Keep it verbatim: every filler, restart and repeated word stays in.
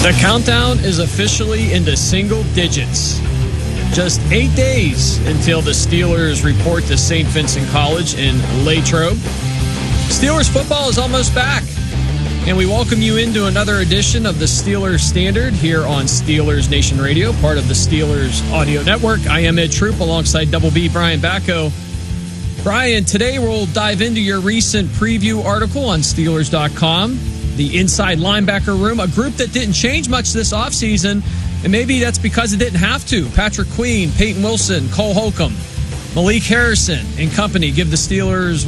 The countdown is officially into single digits. Just eight days until the Steelers report to Saint Vincent College in Latrobe. Steelers football is almost back, and we welcome you into another edition of the Steelers Standard here on Steelers Nation Radio, part of the Steelers Audio Network. I am Ed Troop alongside Double B Brian Bacco. Brian, today we'll dive into your recent preview article on Steelers dot com, the inside linebacker room, a group that didn't change much this offseason, and maybe that's because it didn't have to. Patrick Queen, Peyton Wilson, Cole Holcomb, Malik Harrison and company give the Steelers